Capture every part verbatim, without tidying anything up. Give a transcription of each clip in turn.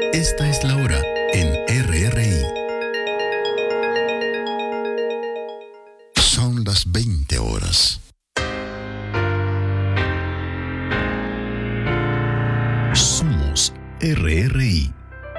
Esta es la hora en R R I. Son las veinte horas. Somos R R I.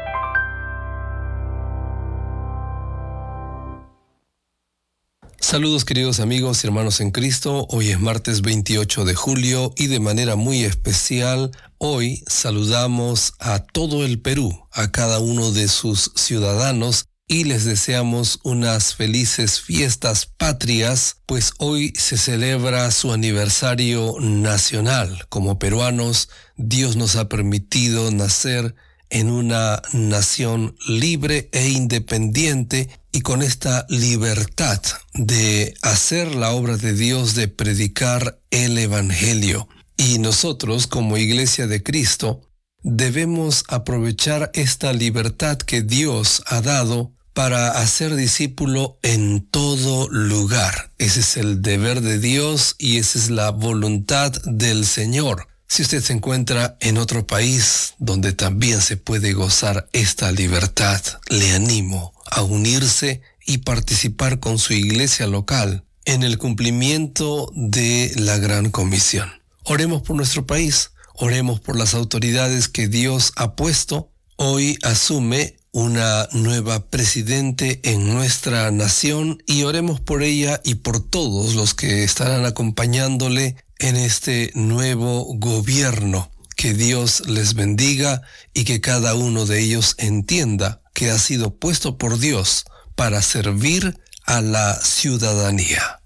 Saludos queridos amigos y hermanos en Cristo. Hoy es martes veintiocho de julio y de manera muy especial hoy saludamos a todo el Perú, a cada uno de sus ciudadanos y les deseamos unas felices fiestas patrias, pues hoy se celebra su aniversario nacional. Como peruanos, Dios nos ha permitido nacer en una nación libre e independiente y con esta libertad de hacer la obra de Dios, de predicar el Evangelio. Y nosotros, como Iglesia de Cristo, debemos aprovechar esta libertad que Dios ha dado para hacer discípulo en todo lugar. Ese es el deber de Dios y esa es la voluntad del Señor. Si usted se encuentra en otro país donde también se puede gozar esta libertad, le animo a unirse y participar con su iglesia local en el cumplimiento de la Gran Comisión. Oremos por nuestro país, oremos por las autoridades que Dios ha puesto. Hoy asume una nueva presidente en nuestra nación y oremos por ella y por todos los que estarán acompañándole en este nuevo gobierno. Que Dios les bendiga y que cada uno de ellos entienda que ha sido puesto por Dios para servir a la ciudadanía.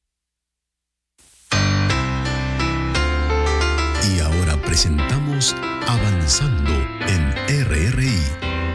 Y ahora presentamos Avanzando en R R I.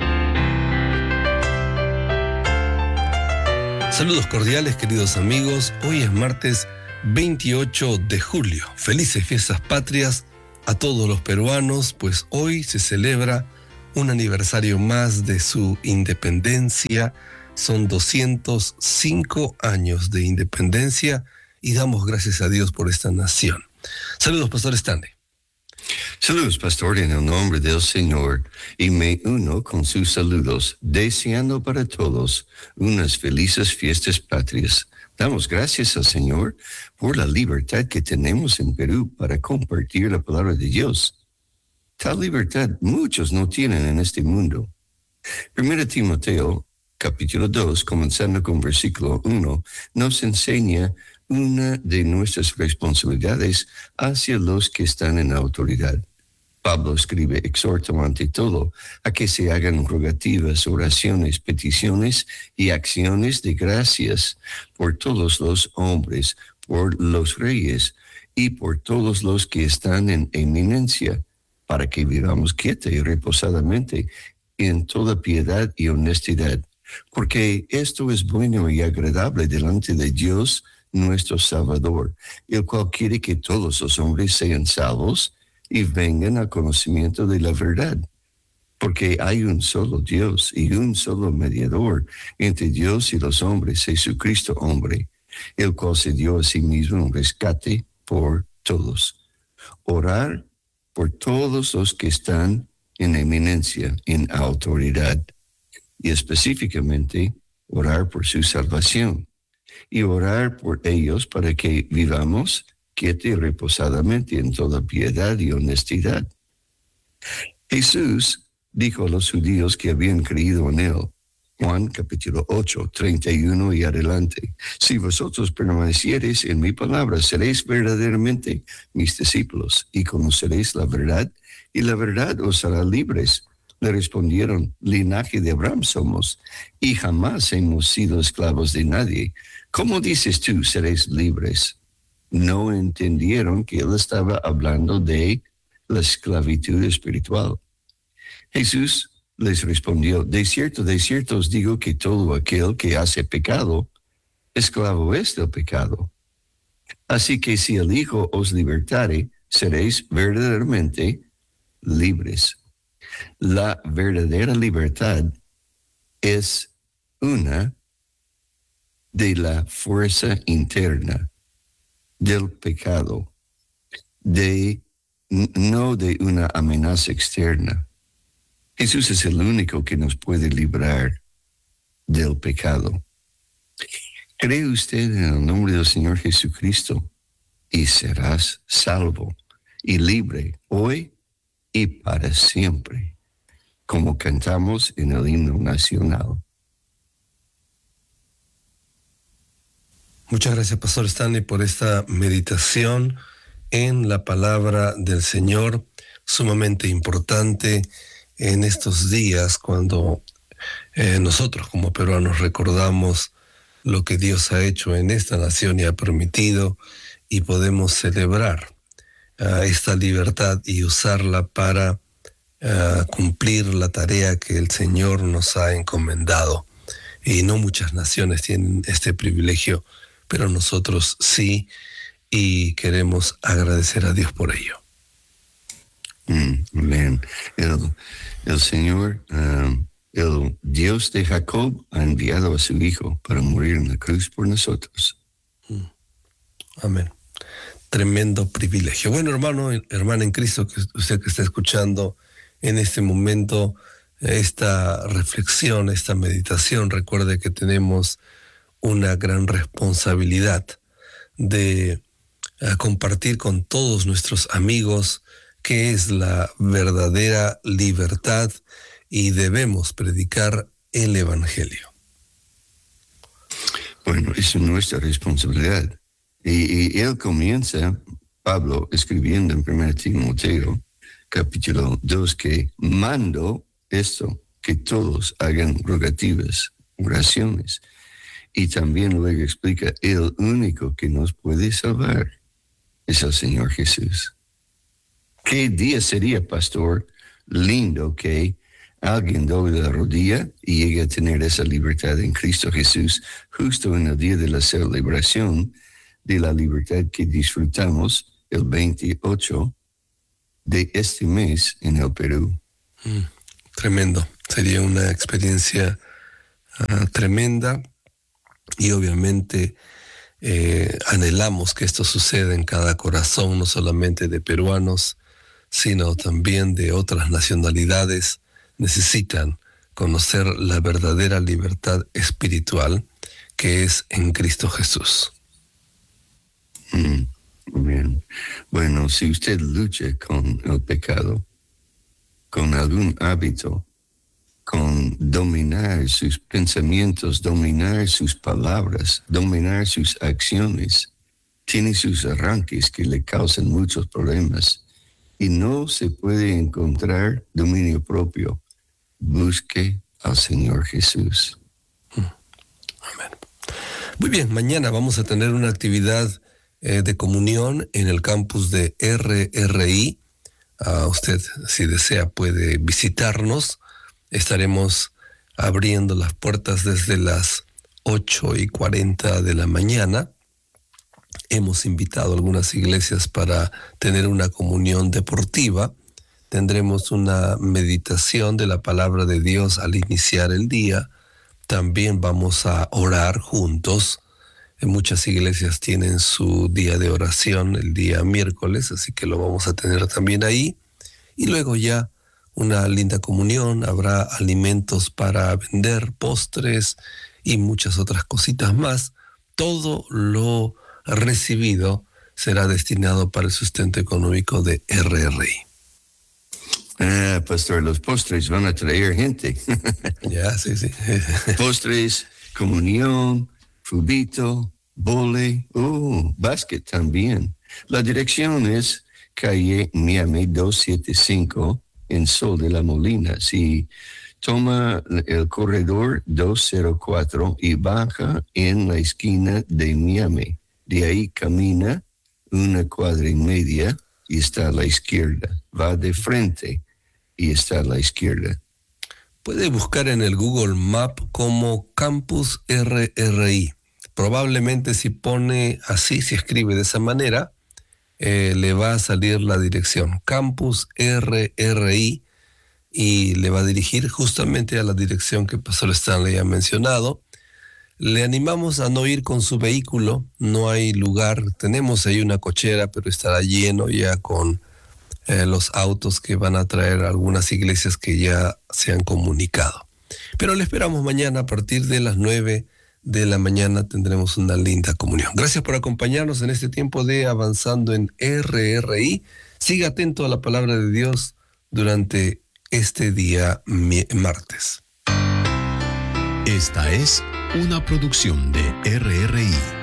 Saludos cordiales, queridos amigos. Hoy es martes veintiocho de julio. Felices fiestas patrias a todos los peruanos, pues hoy se celebra un aniversario más de su independencia. Son doscientos cinco años de independencia y damos gracias a Dios por esta nación. Saludos, Pastor Stanley. Saludos, pastor, en el nombre del Señor, y me uno con sus saludos, deseando para todos unas felices fiestas patrias. Damos gracias al Señor por la libertad que tenemos en Perú para compartir la palabra de Dios. Tal libertad muchos no tienen en este mundo. Primera Timoteo, capítulo dos, comenzando con versículo uno, nos enseña una de nuestras responsabilidades hacia los que están en autoridad. Pablo escribe, exhorta ante todo a que se hagan rogativas, oraciones, peticiones y acciones de gracias por todos los hombres, por los reyes y por todos los que están en eminencia, para que vivamos quieta y reposadamente en toda piedad y honestidad, porque esto es bueno y agradable delante de Dios nuestro Salvador, el cual quiere que todos los hombres sean salvos y vengan al conocimiento de la verdad. Porque hay un solo Dios y un solo mediador entre Dios y los hombres, Jesucristo hombre, el cual se dio a sí mismo un rescate por todos. Orar por todos los que están en eminencia, en autoridad, y específicamente orar por su salvación. Y orar por ellos para que vivamos quieta y reposadamente en toda piedad y honestidad. Jesús dijo a los judíos que habían creído en él, Juan capítulo ocho, treinta y uno y adelante, si vosotros permaneciereis en mi palabra, seréis verdaderamente mis discípulos y conoceréis la verdad, y la verdad os hará libres. Le respondieron, linaje de Abraham somos, y jamás hemos sido esclavos de nadie. ¿Cómo dices tú, seréis libres? No entendieron que él estaba hablando de la esclavitud espiritual. Jesús les respondió, de cierto, de cierto os digo que todo aquel que hace pecado, esclavo es del pecado. Así que si el Hijo os libertare, seréis verdaderamente libres. La verdadera libertad es una de la fuerza interna del pecado, de no de una amenaza externa. Jesús es el único que nos puede librar del pecado. ¿Cree usted en el nombre del Señor Jesucristo y serás salvo y libre hoy y para siempre, como cantamos en el himno nacional? Muchas gracias, Pastor Stanley, por esta meditación en la palabra del Señor, sumamente importante en estos días cuando eh, nosotros como peruanos recordamos lo que Dios ha hecho en esta nación y ha permitido, y podemos celebrar uh, esta libertad y usarla para uh, cumplir la tarea que el Señor nos ha encomendado. Y no muchas naciones tienen este privilegio, pero nosotros sí, y queremos agradecer a Dios por ello. Mm, bien. El, el Señor, um, el Dios de Jacob, ha enviado a su Hijo para morir en la cruz por nosotros. Mm. Amén. Tremendo privilegio. Bueno, hermano, hermana en Cristo, que usted que está escuchando en este momento esta reflexión, esta meditación, recuerde que tenemos una gran responsabilidad de uh, compartir con todos nuestros amigos qué es la verdadera libertad, y debemos predicar el Evangelio. Bueno, es nuestra responsabilidad. Y, y él comienza, Pablo, escribiendo en primera Timoteo, capítulo dos, que mando esto, que todos hagan rogativas, oraciones. Y también luego explica, el único que nos puede salvar es el Señor Jesús. ¿Qué día sería, pastor, lindo que alguien doble la rodilla y llegue a tener esa libertad en Cristo Jesús justo en el día de la celebración de la libertad que disfrutamos el veintiocho de este mes en el Perú? Mm, tremendo. Sería una experiencia uh, tremenda, y obviamente eh, anhelamos que esto suceda en cada corazón, no solamente de peruanos, sino también de otras nacionalidades. Necesitan conocer la verdadera libertad espiritual que es en Cristo Jesús. Mm, bien. Bueno, si usted lucha con el pecado, con algún hábito, con dominar sus pensamientos, dominar sus palabras, dominar sus acciones, tiene sus arranques que le causan muchos problemas y no se puede encontrar dominio propio, busque al Señor Jesús. Amén. Muy bien, mañana vamos a tener una actividad eh, de comunión en el campus de R R I. Uh, usted, si desea, puede visitarnos. Estaremos abriendo las puertas desde las ocho y cuarenta de la mañana. Hemos invitado a algunas iglesias para tener una comunión deportiva. Tendremos una meditación de la palabra de Dios al iniciar el día. También vamos a orar juntos. En muchas iglesias tienen su día de oración el día miércoles, así que lo vamos a tener también ahí. Y luego ya una linda comunión, habrá alimentos para vender, postres y muchas otras cositas más. Todo lo recibido será destinado para el sustento económico de R R I. Ah, pastor, los postres van a traer gente. Ya, sí, sí. Postres, comunión, fubito, bole, oh, básquet también. La dirección es calle Miami doscientos setenta y cinco en Sol de la Molina. Si toma el corredor doscientos cuatro y baja en la esquina de Miami, de ahí camina una cuadra y media y está a la izquierda. Va de frente y está a la izquierda. Puede buscar en el Google Map como Campus R R I. Probablemente si pone así, si escribe de esa manera, eh, le va a salir la dirección Campus R R I y le va a dirigir justamente a la dirección que Pastor Stanley ha mencionado. Le animamos a no ir con su vehículo, no hay lugar. Tenemos ahí una cochera, pero estará lleno ya con eh, los autos que van a traer algunas iglesias que ya se han comunicado. Pero le esperamos mañana a partir de las nueve de la mañana. Tendremos una linda comunión. Gracias por acompañarnos en este tiempo de Avanzando en R R I. Siga atento a la palabra de Dios durante este día martes. Esta es una producción de R R I.